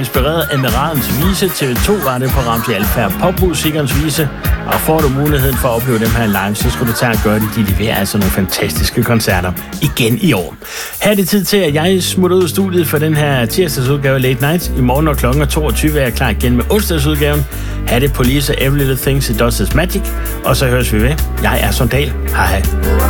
inspireret af Admiralens vise. TV2 var det på Ramsey Alfa popmusikernes vise. Og får du muligheden for at opleve dem her live, så skal du tage og gøre det. De leverer altså nogle fantastiske koncerter igen i år. Her er det tid til, at jeg smutter ud af studiet for den her tirsdagsudgave Late Night. I morgen kl. 22 er jeg klar igen med onsdagsudgaven. Her er det Police og Every Little Things It Does Is Magic. Og så høres vi ved. Jeg er Sondal. Hej hej.